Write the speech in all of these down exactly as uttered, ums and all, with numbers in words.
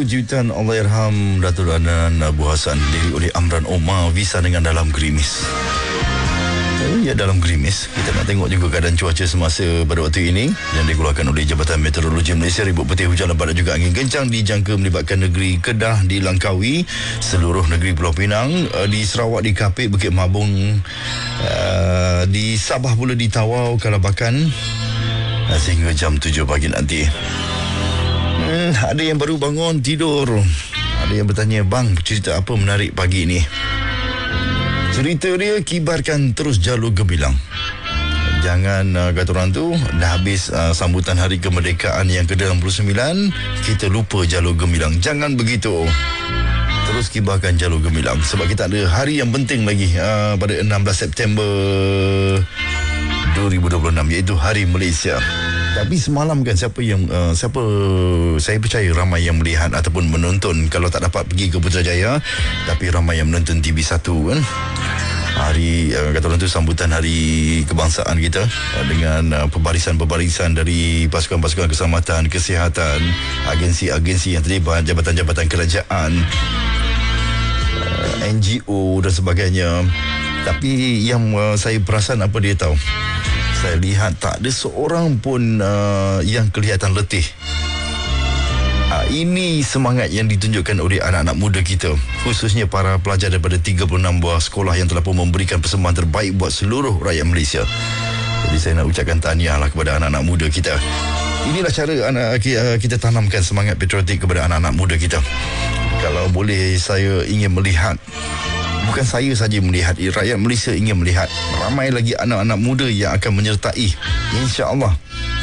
Lagu cuitan Allahyarham Datuk Adnan Abu Hassan, diri oleh Amran Omar, Visa dengan Dalam Gerimis. Ya, dalam gerimis. Kita nak tengok juga keadaan cuaca semasa pada waktu ini yang dikeluarkan oleh Jabatan Meteorologi Malaysia. Ribut putih, hujan lebat dan juga angin kencang dijangka melibatkan negeri Kedah, di Langkawi, seluruh negeri Pulau Pinang, di Sarawak, di Kapit, Bukit Mabung, uh, di Sabah pula, di Tawau, Kalabakan, sehingga jam tujuh pagi nanti. Hmm, ada yang baru bangun tidur. Ada yang bertanya, bang, cerita apa menarik pagi ni? Cerita dia, kibarkan terus jalur gemilang. Jangan, uh, kata orang tu, dah habis uh, sambutan hari kemerdekaan yang ke enam puluh sembilan, kita lupa jalur gemilang. Jangan begitu. Terus kibarkan jalur gemilang. Sebab kita ada hari yang penting lagi uh, pada enam belas September dua ribu dua puluh enam, iaitu Hari Malaysia. Tapi semalam kan, siapa yang uh, siapa saya percaya ramai yang melihat ataupun menonton, kalau tak dapat pergi ke Putrajaya, tapi ramai yang menonton T V satu kan. Hari uh, kata orang tu, sambutan hari kebangsaan kita uh, dengan uh, pembarisan-pembarisan dari pasukan-pasukan keselamatan, kesihatan, agensi-agensi yang terlibat, jabatan-jabatan kerajaan, uh, N G O dan sebagainya. Tapi yang uh, saya perasan, apa dia tahu, saya lihat tak ada seorang pun uh, yang kelihatan letih. Uh, ini semangat yang ditunjukkan oleh anak-anak muda kita, khususnya para pelajar daripada tiga puluh enam buah sekolah yang telah pun memberikan persembahan terbaik buat seluruh rakyat Malaysia. Jadi saya nak ucapkan tahniah lah kepada anak-anak muda kita. Inilah cara anak kita tanamkan semangat patriotik kepada anak-anak muda kita. Kalau boleh, saya ingin melihat, bukan saya saja melihat, rakyat Malaysia ingin melihat ramai lagi anak-anak muda yang akan menyertai, insya-Allah,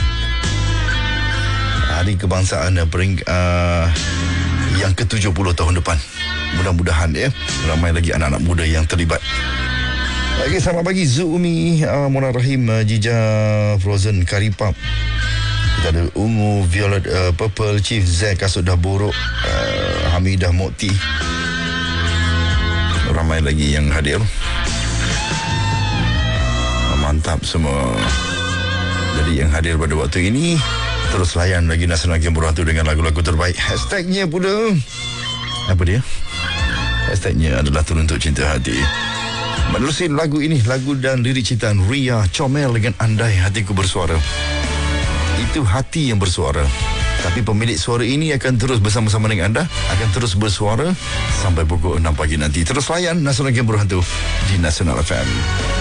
Hari Kebangsaan pering, uh, yang ke tujuh puluh tahun depan. Mudah-mudahan ya, ramai lagi anak-anak muda yang terlibat. Okey, selamat pagi Zumi, uh, Mona Rahim, uh, Jija Frozen Karipap. Kita ada Ungu, Violet, uh, Purple, Chief Z, Kasut Dah Buruk, uh, Hamidah Mokti. Ramai lagi yang hadir. Mantap semua. Jadi yang hadir pada waktu ini, terus layan lagi Nasional Game Berhantu dengan lagu-lagu terbaik. Hashtagnya pula, apa dia? Hashtagnya adalah Teruntuk Cinta Hati. Menerusi lagu ini, lagu dan lirik ciptaan Ria Comel dengan Andai Hatiku Bersuara. Itu hati yang bersuara, tapi pemilik suara ini akan terus bersama-sama dengan anda, akan terus bersuara sampai pukul enam pagi nanti. Terus layan Nasional Game Berhantu di Nasional F M.